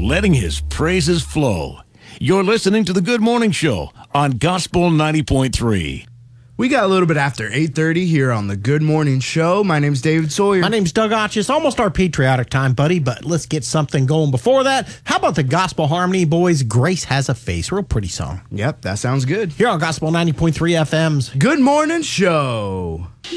letting his praises flow. You're listening to the Good Morning Show on Gospel 90.3. We got a little bit after 8:30 here on the Good Morning Show. My name's David Sawyer. My name's Doug Otch. It's almost our patriotic time, buddy, but let's get something going before that. How about the Gospel Harmony Boys, Grace Has a Face? Real pretty song. Yep, that sounds good. Here on Gospel 90.3 FM's Good Morning Show.